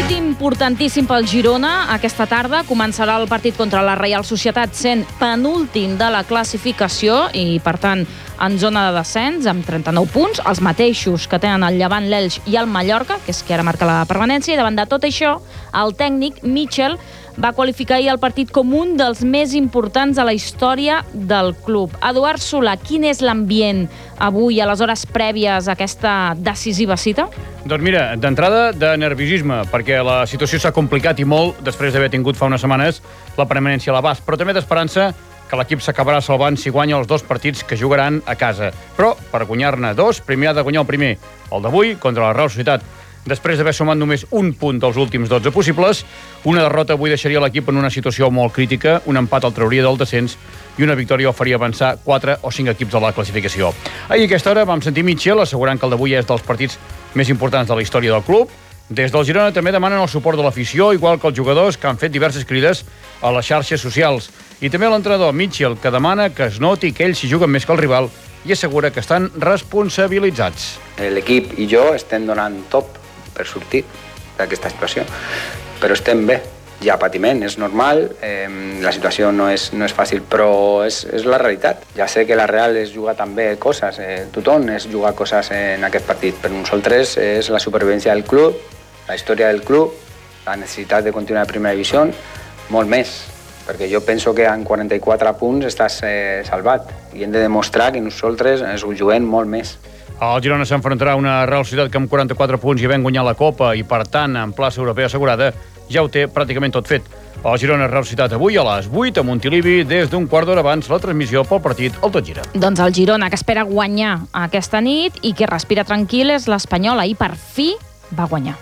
Partit importantíssim pel Girona. Aquesta tarda començarà el partit contra la Reial Societat, sent penúltim de la classificació i, per tant, en zona de descens, amb 39 punts, els mateixos que tenen el Llevant, l'Elx i el Mallorca, que és qui ara marca la permanència, i davant de tot això, el tècnic Mitchell va qualificar ahir el partit com un dels més importants de la història del club. Eduard Solà, quin és l'ambient avui, a les hores prèvies a aquesta decisiva cita? Doncs mira, d'entrada de nerviosisme, perquè la situació s'ha complicat i molt després d'haver tingut fa unes setmanes la permanència a l'abast, però també d'esperança que l'equip s'acabarà salvant si guanya els 2 partits que jugaran a casa. Però, per guanyar-ne 2, primer ha de guanyar el primer, el d'avui, contra la Real Societat. Després d'haver sumat només un punt dels últims 12 possibles, una derrota avui deixaria l'equip en una situació molt crítica, un empat el trauria del descens i una victòria el faria avançar 4 o 5 equips de la classificació. Ahir a aquesta hora vam sentir Mitchell assegurant que el d'avui és dels partits més importants de la història del club. Des del Girona també demanen el suport de l'afició, igual que els jugadors que han fet diverses crides a les xarxes socials. I també l'entrenador Mitchell, que demana que es noti que ells s'hi juguen més que el rival i assegura que estan responsabilitzats. L'equip i jo estem donant top per sortir d'aquesta situació, però estem bé. Hi ha patiment, és normal, la situació no és fàcil, però és la realitat. Ja sé que la Real es juga també coses, tothom es juga coses en aquest partit, però nosaltres és la supervivència del club, la història del club, la necessitat de continuar a primera divisió, molt més, perquè jo penso que en 44 punts estàs salvat i hem de demostrar que nosaltres ens ho juguem molt més. El Girona s'enfrontarà a una Real Societat que amb 44 punts i havent guanyat la Copa i, per tant, en plaça europea assegurada, ja ho té pràcticament tot fet. El Girona Real Societat avui a les 8 a Montilivi, des d'un quart d'hora abans la transmissió pel partit El Tot Gira. Doncs el Girona, que espera guanyar aquesta nit i que respira tranquil, és l'Espanyol. Ahir, per fi, va guanyar.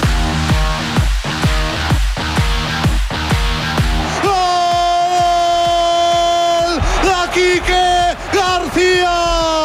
Quique García,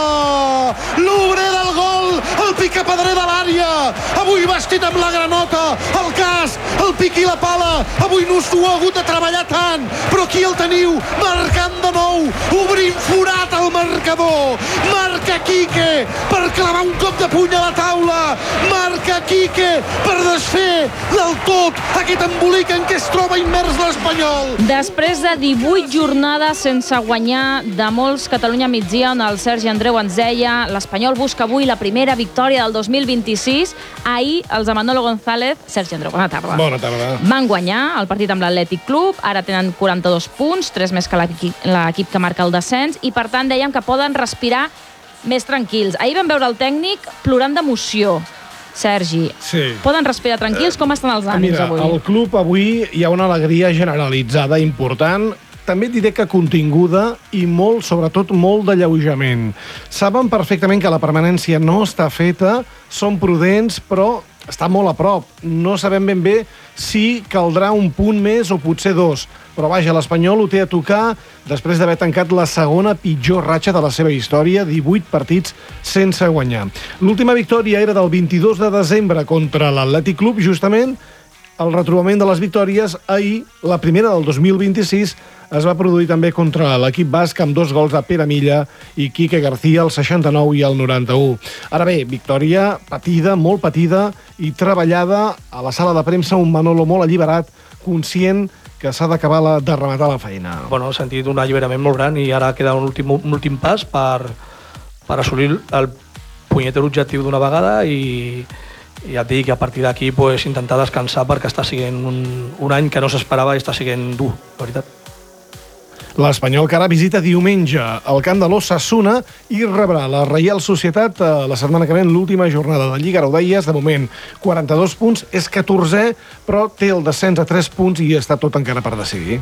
l'obrer del gol, el picapedrer de l'àrea, avui vestit amb la granota, el casc, el pic i la pala, avui no s'ho ha hagut de treballar tant, però aquí el teniu, marcant de nou, obrint forat al marcador, marca Quique per clavar un cop de puny a la taula, marca Quique per desfer del tot aquest embolic en què es troba immers l'Espanyol. Després de 18 jornades sense guanyar de molts, Catalunya migdia, on el Sergi Andreu ens deia l'Espanyol busca avui la primera victòria del 2026. Ahir els de Manolo González, Sergi Andreu, bona tarda. Bona tarda. Van guanyar el partit amb l'Atlètic Club, ara tenen 42 punts, 3 més que l'equip que marca el descens, i per tant dèiem que poden respirar més tranquils. Ahir vam veure el tècnic plorant d'emoció. Sergi, sí. Poden respirar tranquils? Com estan els ànims avui? Al club avui hi ha una alegria generalitzada important, també et diré que continguda i molt, sobretot, molt d'alleujament. Saben perfectament que la permanència no està feta, són prudents, però està molt a prop. No sabem ben bé si caldrà un punt més o potser 2. Però vaja, l'Espanyol ho té a tocar després d'haver tancat la segona pitjor ratxa de la seva història, 18 partits sense guanyar. L'última victòria era del 22 de desembre contra l'Atlètic Club, justament el retrobament de les victòries. Ahir, la primera del 2026, es va produir també contra l'equip basc amb 2 gols de Pere Milla i Quique García, al 69 i al 91. Ara bé, victòria patida, molt patida i treballada. A la sala de premsa, un Manolo molt alliberat, conscient que s'ha d'acabar de rematar la feina. Bueno, he sentit un alliberament molt gran i ara queda un últim pas per assolir el punyeter objectiu d'una vegada i ja et dic que a partir d'aquí pues, intentar descansar perquè està sent un any que no s'esperava i està sent dur, la veritat. L'Espanyol que ara visita diumenge al camp de l'Osasuna i rebrà la Reial Societat la setmana que ve en l'última jornada de Lliga. Ara ho deies, de moment 42 punts, és 14è, però té el descens a 3 punts i està tot encara per decidir.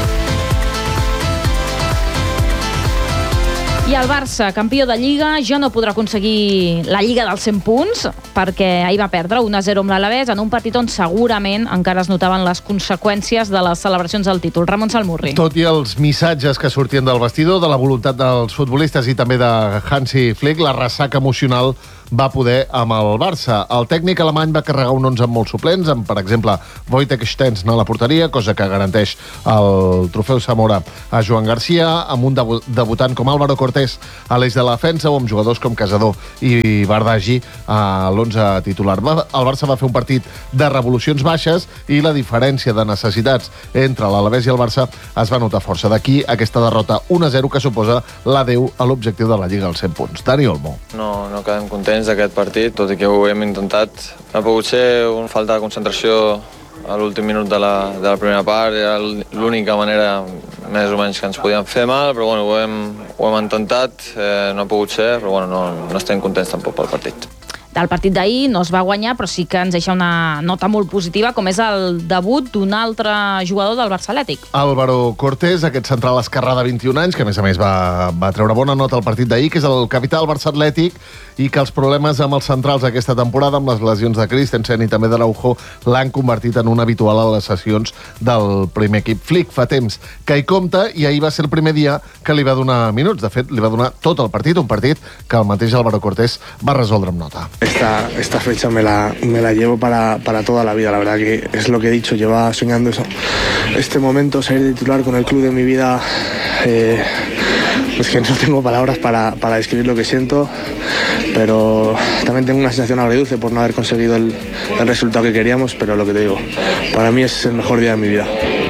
I el Barça, campió de Lliga, ja no podrà aconseguir la Lliga dels 100 punts perquè ahir va perdre 1-0 amb l'Alavés en un partit on segurament encara es notaven les conseqüències de les celebracions del títol. Ramon Salmurri. Tot i els missatges que sortien del vestidor, de la voluntat dels futbolistes i també de Hansi Flick, la ressaca emocional va poder amb el Barça. El tècnic alemany va carregar un 11 amb molts suplents, amb, per exemple, Wojtek Stenz a la porteria, cosa que garanteix el trofeu Zamora a Joan Garcia, amb un debutant com Álvaro Cortés a l'eix de la defensa o amb jugadors com Casador i Bardagi a l'11 titular. El Barça va fer un partit de revolucions baixes i la diferència de necessitats entre l'Alavés i el Barça es va notar força. D'aquí aquesta derrota 1-0 que suposa l'adeu a l'objectiu de la Lliga als 100 punts. Dani Olmo. No quedem contents d'aquest partit, tot i que ho hem intentat. Ha pogut ser una falta de concentració a l'últim minut de la primera part, era l'única manera més o menys que ens podíem fer mal, però bueno, ho hem intentat, no ha pogut ser, però bueno, no estem contents tampoc pel partit. Del partit d'ahir no es va guanyar, però sí que ens deixa una nota molt positiva, com és el debut d'un altre jugador del Barça Atlètic. Álvaro Cortés, aquest central esquerrà de 21 anys, que a més va treure bona nota al partit d'ahir, que és el capità del Barça Atlètic, i que els problemes amb els centrals aquesta temporada, amb les lesions de Christensen i també d'Araujo, l'han convertit en un habitual a les sessions del primer equip. Flick fa temps que hi compta i ahir va ser el primer dia que li va donar minuts. De fet, li va donar tot el partit, un partit que el mateix Álvaro Cortés va resoldre amb nota. Esta fecha me la llevo para toda la vida, la verdad que es lo que he dicho, llevaba soñando eso. Este momento, salir de titular con el club de mi vida, es que no tengo palabras para describir lo que siento, pero también tengo una sensación agridulce por no haber conseguido el resultado que queríamos, pero lo que te digo, para mí es el mejor día de mi vida.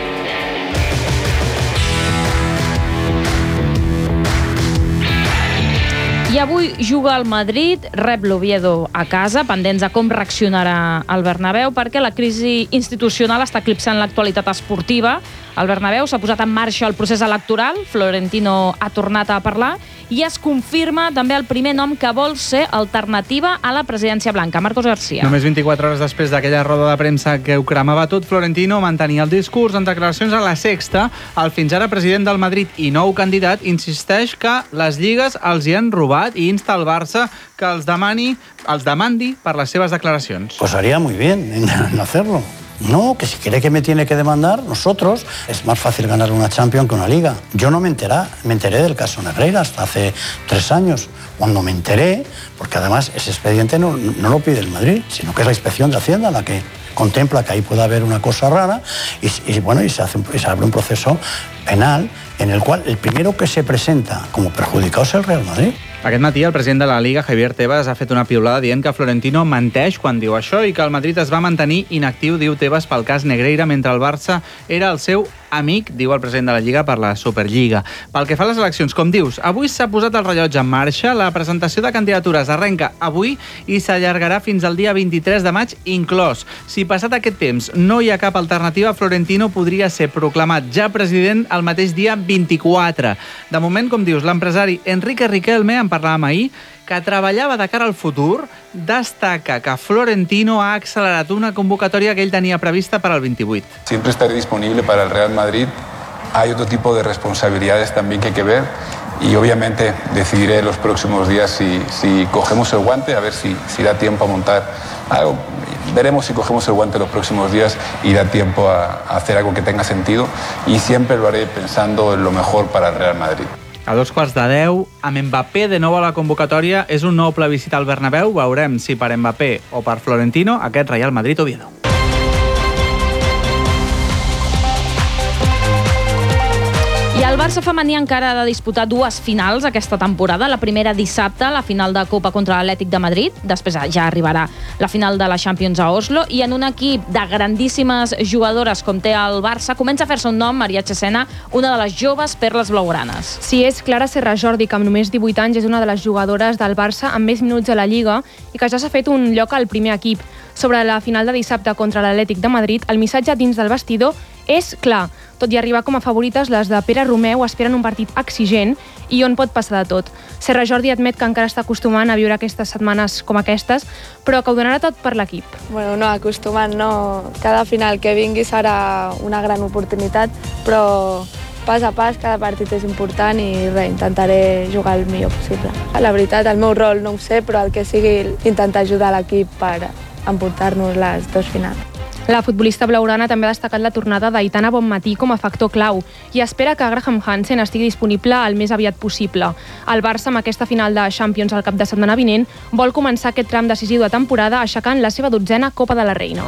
I avui juga el Madrid, rep l'Oviedo a casa, pendents de com reaccionarà el Bernabéu, perquè la crisi institucional està eclipsant l'actualitat esportiva. Al Bernabéu s'ha posat en marxa el procés electoral, Florentino ha tornat a parlar i es confirma també el primer nom que vol ser alternativa a la presidència blanca, Marcos García. Només 24 hores després d'aquella roda de premsa que ho cremava tot, Florentino mantenia el discurs en declaracions a La Sexta. El fins ara president del Madrid i nou candidat insisteix que les lligues els hi han robat i insta al Barça que els demandi per les seves declaracions. Pues haría muy bien en hacerlo. No, que si quiere que me tiene que demandar, nosotros, es más fácil ganar una Champions que una Liga. Yo no me enteré del caso Negreira hasta hace 3 años. Cuando me enteré, porque además ese expediente no lo pide el Madrid, sino que es la Inspección de Hacienda la que contempla que ahí puede haber una cosa rara y se abre un proceso penal en el cual el primero que se presenta como perjudicado es el Real Madrid. Aquest matí el president de la Liga, Javier Tebas, ha fet una piulada dient que Florentino menteix quan diu això i que el Madrid es va mantenir inactiu, diu Tebas, pel cas Negreira, mentre el Barça era el seu amic, diu el president de la Lliga, per la Superliga. Pel que fa a les eleccions, com dius, avui s'ha posat el rellotge en marxa, la presentació de candidatures arrenca avui i s'allargarà fins al dia 23 de maig inclòs. Si passat aquest temps no hi ha cap alternativa, Florentino podria ser proclamat ja president el mateix dia 24. De moment, com dius, l'empresari Enrique Riquelme, en parlàvem ahir, que treballava de cara al futur, destaca que Florentino ha accelerat una convocatòria que ell tenia prevista para el 28. Siempre estaré disponible para el Real Madrid. Hay otro tipo de responsabilidades también que hay que ver y obviamente decidiré en los próximos días si cogemos el guante, a ver si da tiempo a montar algo. Veremos si cogemos el guante los próximos días y da tiempo a hacer algo que tenga sentido y siempre lo haré pensando en lo mejor para el Real Madrid. A 9:15, amb Mbappé de nou a la convocatòria, és un nou plebiscit al Bernabéu. Veurem si per Mbappé o per Florentino aquest Real Madrid-Oviedo. I el Barça femení encara ha de disputar 2 finals aquesta temporada. La primera dissabte, la final de Copa contra l'Atlètic de Madrid. Després ja arribarà la final de la Champions a Oslo. I en un equip de grandíssimes jugadores com té el Barça, comença a fer-se un nom, Maria Chesena, una de les joves perles blaugranes. Sí, és Clara Serra Jordi, que amb només 18 anys és una de les jugadores del Barça amb més minuts a la Lliga i que ja s'ha fet un lloc al primer equip. Sobre la final de dissabte contra l'Atlètic de Madrid, el missatge dins del vestidor és clar. Tot i arribar com a favorites, les de Pere Romeu esperen un partit exigent i on pot passar de tot. Serra Jordi admet que encara està acostumant a viure aquestes setmanes com aquestes, però que ho donarà tot per l'equip. Bueno, no, acostumant no. Cada final que vingui serà una gran oportunitat, però pas a pas cada partit és important i res, intentaré jugar el millor possible. La veritat, el meu rol no ho sé, però el que sigui intentar ajudar l'equip per emportar-nos les 2 finals. La futbolista blaugrana també ha destacat la tornada d'Aitana Bonmatí com a factor clau i espera que Graham Hansen estigui disponible el més aviat possible. El Barça, amb aquesta final de Champions al cap de setmana vinent, vol començar aquest tram decisiu de temporada aixecant la seva 12a Copa de la Reina.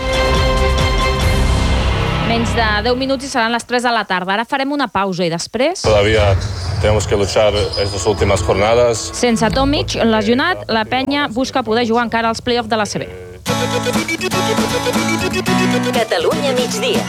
Menys de 10 minuts i seran les 3 de la tarda. Ara farem una pausa i després... Todavía tenemos que luchar estas últimas jornadas. Sense Tomic, lesionat, la penya busca poder jugar encara als play-off de la CB. Catalunya migdia.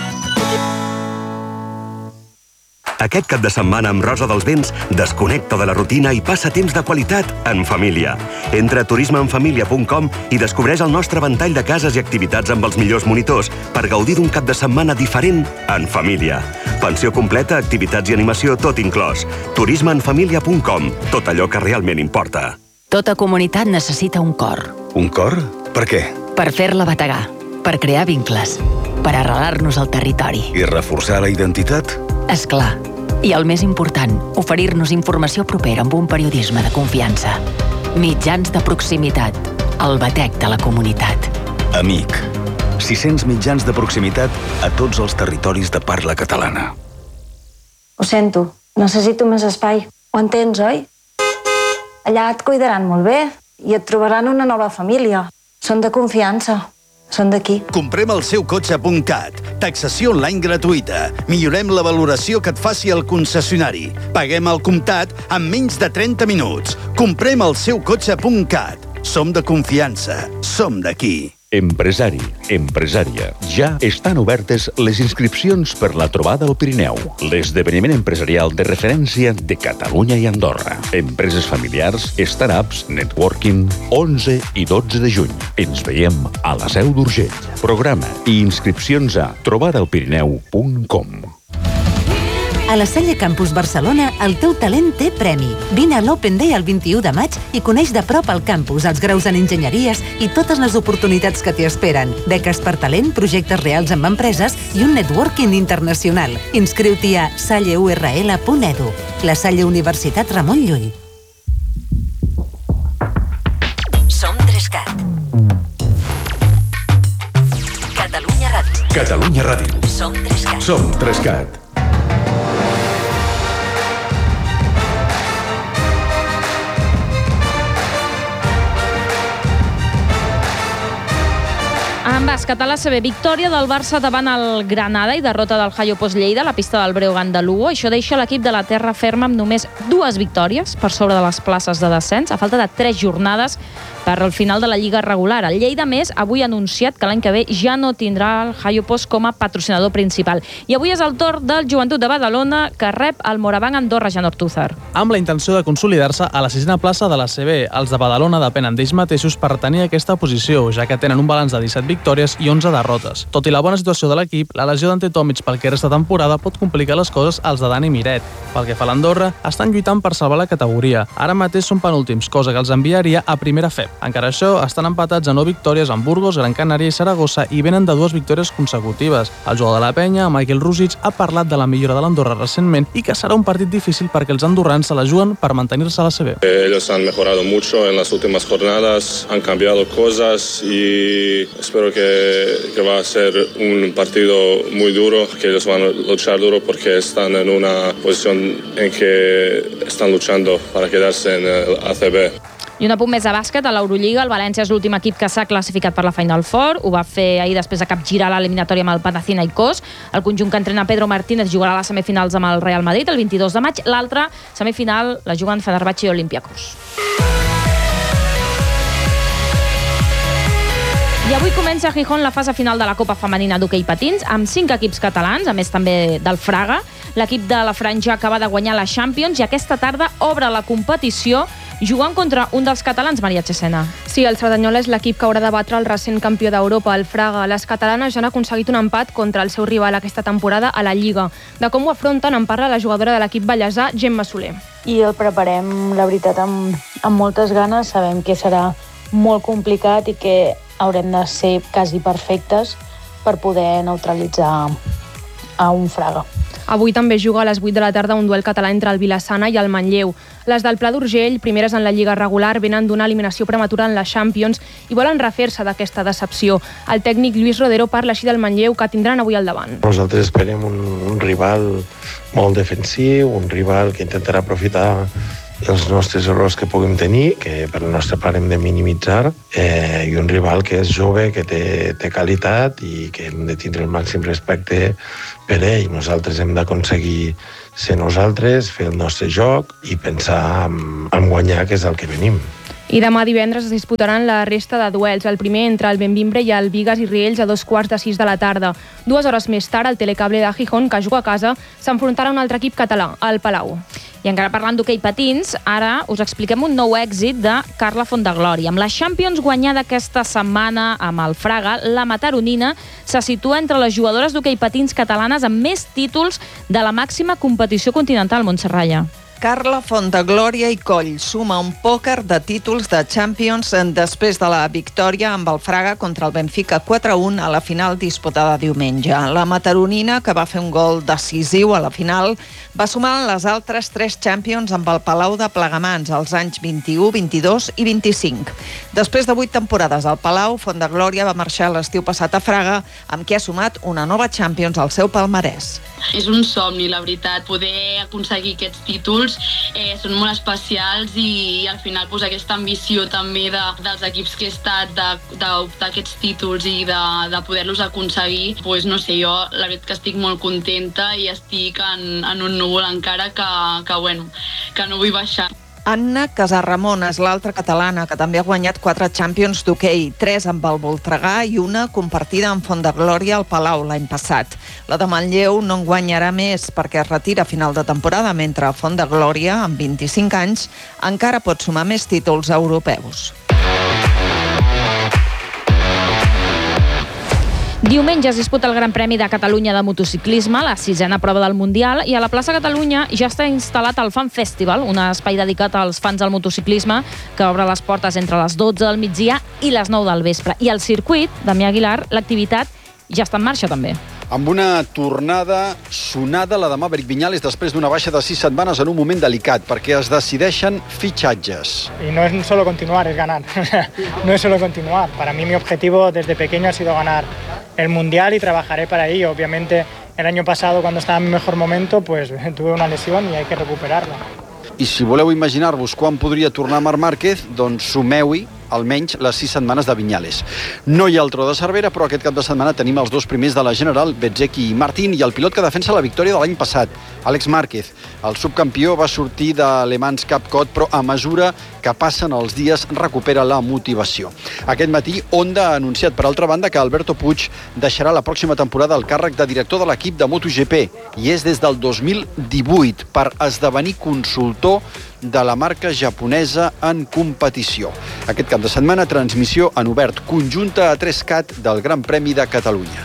Aquest cap de setmana amb Rosa dels Vents desconnecta de la rutina i passa temps de qualitat en família. Entra a turismeenfamilia.com i descobreix el nostre ventall de cases i activitats amb els millors monitors per gaudir d'un cap de setmana diferent en família. Pensió completa, activitats i animació, tot inclòs. turismeenfamilia.com. Tot allò que realment importa. Tota comunitat necessita un cor. Un cor? Per què? Per fer-la bategar, per crear vincles, per arrelar-nos al territori. I reforçar la identitat? És clar. I el més important, oferir-nos informació propera amb un periodisme de confiança. Mitjans de proximitat. El batec de la comunitat. Amic. 600 mitjans de proximitat a tots els territoris de parla catalana. Ho sento, necessito més espai. Ho entens, oi? Allà et cuidaran molt bé i et trobaran una nova família. Són de confiança. Són d'aquí. Comprem el seu cotxe.cat. Taxació online gratuïta. Millorem la valoració que et faci el concessionari. Paguem al comptat en menys de 30 minuts. Comprem el seu cotxe.cat. Som de confiança. Som d'aquí. Empresari, empresària. Ja estan obertes les inscripcions per la Trobada al Pirineu, l'esdeveniment empresarial de referència de Catalunya i Andorra. Empreses familiars, startups, networking, 11 i 12 de juny. Ens veiem a la Seu d'Urgell. Programa i inscripcions a trobadalpirineu.com. A la Salle Campus Barcelona, el teu talent té premi. Vine a l'Open Day el 21 de maig i coneix de prop el campus, els graus en enginyeries i totes les oportunitats que t'hi esperen. Beques per talent, projectes reals amb empreses i un networking internacional. Inscriu-t'hi a salleurl.edu. La Salle Universitat Ramon Llull. Som 3CAT. Catalunya Ràdio. Catalunya Ràdio. Som 3CAT. Som 3CAT. En bàsquet a la CB, victòria del Barça davant el Granada i derrota del Hayo Post Lleida a la pista del Breogán de Lugo. Això deixa l'equip de la terra ferma amb només 2 victòries per sobre de les places de descens, a falta de 3 jornades per al final de la Lliga regular. El Lleida, més, avui ha anunciat que l'any que ve ja no tindrà el Hayo Post com a patrocinador principal. I avui és el torn del Joventut de Badalona, que rep el Morabanc Andorra, Jan Ortúzar. Amb la intenció de consolidar-se a la 6a plaça de la CB, els de Badalona depenen d'ells mateixos per retenir aquesta posició, ja que tenen un balanç de 17 victòries i 11 derrotes. Tot i la bona situació de l'equip, la lesió d'Ante Tomic pel que resta temporada pot complicar les coses als de Dani Miret. Pel que fa a l'Andorra, estan lluitant per salvar la categoria. Ara mateix són penúltims, cosa que els enviaria a primera FEP. Encara això, estan empatats a 9 victòries amb Burgos, Gran Canària i Saragossa i venen de 2 victòries consecutives. El jugador de la penya, Michael Rusic, ha parlat de la millora de l'Andorra recentment i que serà un partit difícil perquè els andorrans se la juguen per mantenir-se a la CB. Ellos han mejorado mucho en las últimas jornadas, han cambiado cosas y espero que va a ser un partido muy duro, que ellos van a luchar duro porque están en una posición en que están luchando para quedarse en el ACB. I un apunt més a bàsquet, a l'Eurolliga, el València és l'últim equip que s'ha classificat per la Final Four. Ho va fer ahir després de capgirar l'eliminatòria amb el Panathinaikos. El conjunt que entrena Pedro Martínez jugarà a les semifinals amb el Real Madrid el 22 de maig. L'altra semifinal la juguen Fenerbahçe i Olympiacos. I avui comença a Gijón la fase final de la Copa Femenina d'hoquei patins amb 5 equips catalans, a més també del Fraga. L'equip de la Franja acaba de guanyar la Champions i aquesta tarda obre la competició jugant contra un dels catalans, Maria Chesena. Sí, el Cerdanyola és l'equip que haurà de batre el recent campió d'Europa, el Fraga. Les catalanes ja han aconseguit un empat contra el seu rival aquesta temporada a la Lliga. De com ho afronten en parla la jugadora de l'equip ballesà, Gemma Soler. I el preparem, la veritat, amb moltes ganes. Sabem que serà molt complicat i que haurem de ser quasi perfectes per poder neutralitzar a un Fraga. Avui també juga a les 8 de la tarda un duel català entre el Vilassana i el Manlleu. Les del Pla d'Urgell, primeres en la Lliga regular, venen d'una eliminació prematura en la Champions i volen refer-se d'aquesta decepció. El tècnic Lluís Rodero parla així del Manlleu, que tindran avui al davant. Nosaltres esperem un rival molt defensiu, un rival que intentarà aprofitar els nostres errors que puguem tenir, que per la nostra part hem de minimitzar, i un rival que és jove, que té qualitat i que hem de tindre el màxim respecte per ell. Nosaltres hem d'aconseguir ser nosaltres, fer el nostre joc i pensar en guanyar, que és el que venim. I demà divendres es disputaran la resta de duels. El primer entre el Benvimbre i el Bigues i Riells a 5:45 de la tarda. 2 hores més tard, el Telecable de Gijón, que juga a casa, s'enfrontarà a un altre equip català, el Palau. I encara parlant d'hoquei patins, ara us expliquem un nou èxit de Carla Fontaglòria. Amb la Champions guanyada aquesta setmana amb el Fraga, la mataronina se situa entre les jugadores d'hoquei patins catalanes amb més títols de la màxima competició continental, Montserrat. Carla Fontaglòria i Coll suma un pòquer de títols de Champions després de la victòria amb el Fraga contra el Benfica 4-1 a la final disputada diumenge. La mataronina, que va fer un gol decisiu a la final, va sumar les altres 3 Champions amb el Palau de Plegamans als anys 21, 22 i 25. Després de 8 temporades al Palau, Fontaglòria va marxar l'estiu passat a Fraga, amb què ha sumat una nova Champions al seu palmarès. És un somni, la veritat, poder aconseguir aquests títols són molt especials i al final aquesta ambició també dels equips que he estat d'optar aquests títols i de poder-los aconseguir, no sé, jo la veritat que estic molt contenta i estic en un núvol encara que no vull baixar. Anna Casarramon és l'altra catalana que també ha guanyat 4 Champions d'hoquei, 3 amb el Voltregà i una compartida amb Fontaglòria al Palau l'any passat. La de Manlleu no en guanyarà més perquè es retira a final de temporada, mentre Fontaglòria, amb 25 anys, encara pot sumar més títols europeus. Diumenge es disputa el Gran Premi de Catalunya de motociclisme, la 6a prova del Mundial, i a la plaça Catalunya ja està instal·lat el Fan Festival, un espai dedicat als fans del motociclisme que obre les portes entre les 12 del migdia i les 9 del vespre. I al circuit, Damià Aguilar, l'activitat ja està en marxa també. Amb una tornada sonada la de Maverick Viñales després d'una baixa de 6 setmanes en un moment delicat, perquè es decideixen fitxatges. Y no es solo continuar, es ganar. No es solo continuar. Para mí mi objetivo desde pequeño ha sido ganar el Mundial y trabajaré para ello. Obviamente el año pasado, cuando estaba en mi mejor momento, pues tuve una lesión y hay que recuperarla. I si voleu imaginar-vos quan podria tornar Marc Márquez, doncs sumeu-hi almenys les 6 setmanes de Viñales. No hi ha el Tro de Cervera, però aquest cap de setmana tenim els 2 primers de la General, Bezzecchi i Martín, i el pilot que defensa la victòria de l'any passat, Àlex Márquez. El subcampió va sortir de Le Mans Cap Cod, però a mesura que passen els dies recupera la motivació. Aquest matí, Honda ha anunciat, per altra banda, que Alberto Puig deixarà la pròxima temporada el càrrec de director de l'equip de MotoGP, i és des del 2018 per esdevenir consultor de la marca japonesa en competició. Aquest cap de setmana, transmissió en obert conjunta a 3CAT del Gran Premi de Catalunya.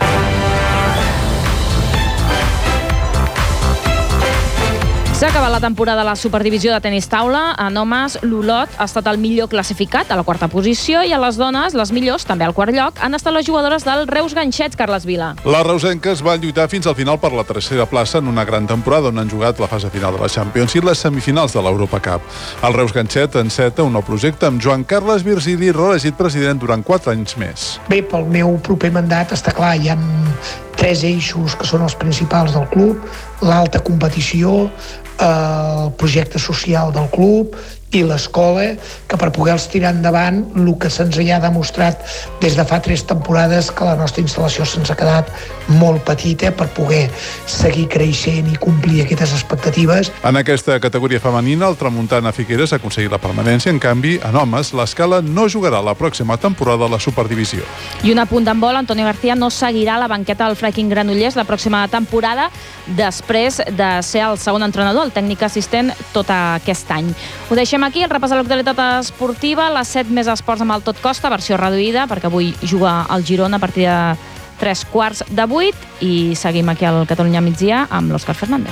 S'ha acabat la temporada de la Superdivisió de tenis taula. En homes, l'Olot ha estat el millor classificat, a la 4a posició, i a les dones, les millors, també al 4è lloc, han estat les jugadores del Reus Ganxets, Carles Vila. Les reusenques van lluitar fins al final per la 3a plaça en una gran temporada on han jugat la fase final de la Champions i les semifinals de l'Europa Cup. El Reus Ganxet enceta un nou projecte amb Joan Carles Virgili, reelegit president durant 4 anys més. Bé, pel meu proper mandat està clar, hi ha 3 eixos que són els principals del club: l'alta competició, el projecte social del club i l'escola, que per poder-los tirar endavant, el que se'ns ha demostrat des de fa 3 temporades que la nostra instal·lació se'ns ha quedat molt petita per poder seguir creixent i complir aquestes expectatives. En aquesta categoria femenina, el Tramuntana Figueres ha aconseguit la permanència. En canvi, en homes, l'Escala no jugarà la pròxima temporada a la Superdivisió. I un apunt d'handbol, Antonio García no seguirà a la banqueta del Flyking Granollers la pròxima temporada, després de ser el segon entrenador, el tècnic assistent, tot aquest any. Ho deixem aquí, el repàs de l'actualitat esportiva, les 7 més esports amb el Tot Costa, versió reduïda, perquè avui juga el Girona a partir de 7:45, i seguim aquí al Catalunya migdia amb l'Òscar Fernández.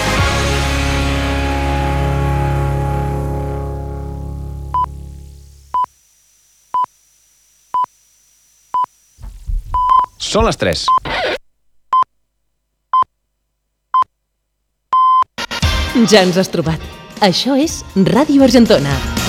Són les 3. Ja ens has trobat. Això és Ràdio Argentona.